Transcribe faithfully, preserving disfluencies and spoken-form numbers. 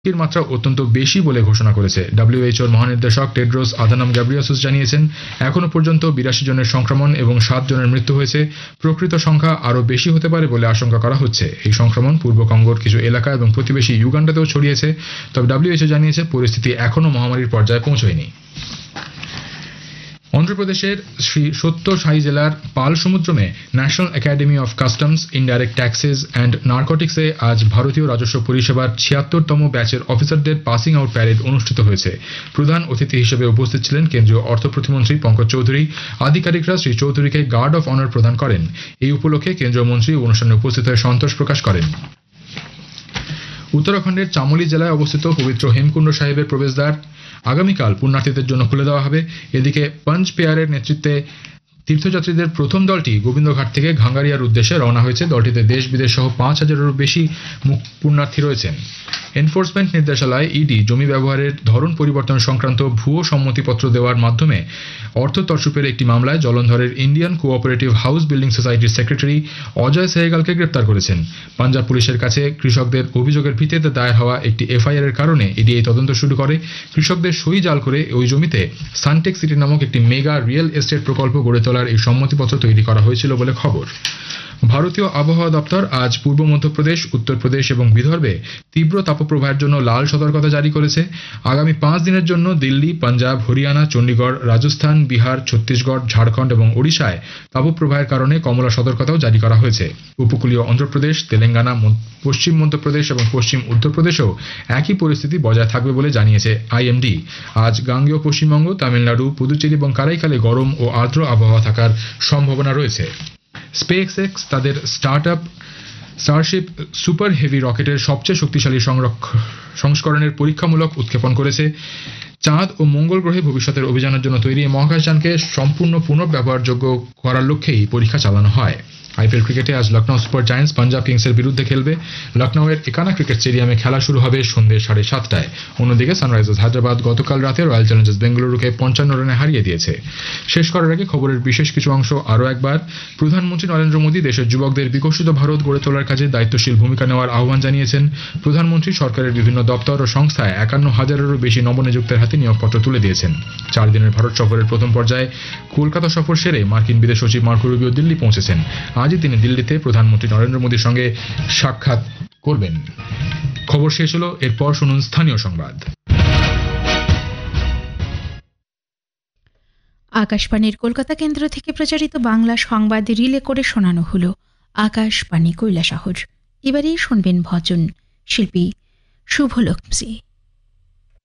এর মাত্রা অত্যন্ত বেশি বলে ঘোষণা করেছে। ডব্লিউএইচওর মহানির্দেশক টেড্রোস আধানম গ্যাব্রিয়েসাস জানিয়েছেন, এখনো পর্যন্ত বিরাশি জনের সংক্রমণ এবং সাত জনের মৃত্যু হয়েছে। প্রকৃত সংখ্যা আরও বেশি হতে পারে বলে আশঙ্কা করা হচ্ছে। এই সংক্রমণ পূর্ব কঙ্গোর কিছু এলাকা এবং প্রতিবেশী ইউগান্ডাতেও ছড়িয়েছে। তবে ডব্লিউএইচও জানিয়েছে পরিস্থিতি এখনও মহামারীর পর্যায়ে পৌঁছয়নি। অন্ধ্রপ্রদেশের শ্রী সত্য সাই জেলার পাল সমুদ্রমে national academy of customs indirect taxes and নার্কোটিক্সে আজ ভারতীয় রাজস্ব পরিষেবার ছিয়াত্তরতম ব্যাচের অফিসারদের পাসিং আউট প্যারেড অনুষ্ঠিত হয়েছে। প্রধান অতিথি হিসেবে উপস্থিত ছিলেন কেন্দ্রীয় অর্থ প্রতিমন্ত্রী পঙ্কজ চৌধুরী। আধিকারিকরা শ্রী চৌধুরীকে গার্ড অফ অনার প্রদান করেন। এই উপলক্ষে কেন্দ্রীয় মন্ত্রী অনুষ্ঠানে উপস্থিত হয়ে সন্তোষ প্রকাশ করেন। উত্তরাখণ্ডের চামোলি জেলায় অবস্থিত পবিত্র হেমকুণ্ড সাহেবের প্রবেশদ্বার আগামীকাল পুণ্যার্থীদের জন্য খুলে দেওয়া হবে। এদিকে পঞ্চ পেয়ারের নেতৃত্বে তীর্থযাত্রীদের প্রথম দলটি গোবিন্দঘাট থেকে ঘাঙ্গারিয়ার উদ্দেশ্যে রওনা হয়েছে। দলটিতে দেশ বিদেশ সহ পাঁচ হাজারেরও বেশি পুণ্যার্থী রয়েছেন। এনফোর্সমেন্ট নির্দেশালয় ইডি জমি ব্যবহারের ধরন পরিবর্তন সংক্রান্ত ভুয়ো সম্মতিপত্র দেওয়ার মাধ্যমে অর্থ তছরূপের একটি মামলায় জলন্ধরের ইন্ডিয়ান কোঅপারেটিভ হাউস বিল্ডিং সোসাইটির সেক্রেটারি অজয় সেহগালকে গ্রেপ্তার করেছেন। পাঞ্জাব পুলিশের কাছে কৃষকদের অভিযোগের ভিত্তিতে দায়ের হওয়া একটি এফআইআর এর কারণে ইডি এই তদন্ত শুরু করে। কৃষকদের সই জাল করে ওই জমিতে সানটেক সিটি নামক একটি মেগা রিয়েল এস্টেট প্রকল্প গড়ে তোলার এই সম্মতিপত্র তৈরি করা হয়েছিল বলে খবর। ভারতীয় আবহাওয়া দপ্তর আজ পূর্ব মধ্যপ্রদেশ, উত্তরপ্রদেশ এবং বিদর্ভে তীব্র তাপপ্রবাহের জন্য লাল সতর্কতা জারি করেছে। আগামী পাঁচ দিনের জন্য দিল্লি, পাঞ্জাব, হরিয়ানা, চণ্ডীগড়, রাজস্থান, বিহার, ছত্তিশগড়, ঝাড়খণ্ড এবং ওড়িশায় তাপপ্রবাহের কারণে কমলা সতর্কতাও জারি করা হয়েছে। উপকূলীয় অন্ধ্রপ্রদেশ, তেলেঙ্গানা, পশ্চিম মধ্যপ্রদেশ এবং পশ্চিম উত্তরপ্রদেশেও একই পরিস্থিতি বজায় থাকবে বলে জানিয়েছে আইএমডি। আজ গাঙ্গেয় পশ্চিমবঙ্গ, তামিলনাড়ু, পুদুচেরি এবং কারাইকালে গরম ও আর্দ্র আবহাওয়া থাকার সম্ভাবনা রয়েছে। স্পেসএক্স তাদের স্টার্টআপ স্টারশিপ সুপার হেভি রকেটের সবচেয়ে শক্তিশালী সংস্করণের পরীক্ষামূলক উৎক্ষেপণ করেছে। চাঁদ ও মঙ্গল গ্রহে ভবিষ্যতের অভিযানের জন্য তৈরি মহাকাশযানকে সম্পূর্ণ পুনর্ব্যবহারযোগ্য করার লক্ষ্যেই পরীক্ষা চালানো হয়। আইপিএল ক্রিকেটে আজ লখনৌ সুপার জায়ান্টস পাঞ্জাব কিংসের বিরুদ্ধে খেলবে। লখনৌয়ের একানা ক্রিকেট স্টেডিয়ামে খেলা শুরু হবে সন্ধ্যে সাড়ে সাতটায়। অন্যদিকে সানরাইজার্স হায়দ্রাবাদ গতকাল রাতে রয়্যাল চ্যালেঞ্জার্স বেঙ্গালুরুকে পঞ্চান্ন রানে হারিয়ে দিয়েছে। শেষ করার আগে খবরের বিশেষ কিছু অংশ আরও একবার। প্রধানমন্ত্রী নরেন্দ্র মোদী দেশের যুবকদের বিকশিত ভারত গড়ে তোলার কাজে দায়িত্বশীল ভূমিকা নেওয়ার আহ্বান জানিয়েছেন। প্রধানমন্ত্রী সরকারের বিভিন্ন দপ্তর ও সংস্থায় একান্ন হাজারেরও বেশি নবনিযুক্তের হাতে নিয়োগপত্র তুলে দিয়েছেন। চার দিনের ভারত সফরের প্রথম পর্যায়ে কলকাতা সফর সেরে মার্কিন বিদেশ সচিব মার্কো রুবিও দিল্লি পৌঁছেছেন। আজই তিনি দিল্লিতে প্রধানমন্ত্রী নরেন্দ্র মোদীর সঙ্গে সাক্ষাৎ করবেন। খবর শেষ হলো, এরপর শুনুন স্থানীয় সংবাদ। আকাশবাণীর কলকাতা কেন্দ্র থেকে প্রচারিত বাংলা সংবাদ রিলে করে শোনানো হলো আকাশবাণী কৈলাসহর। এবারেই শুনবেন ভজন শিল্পী শুভলক্ষ্মী।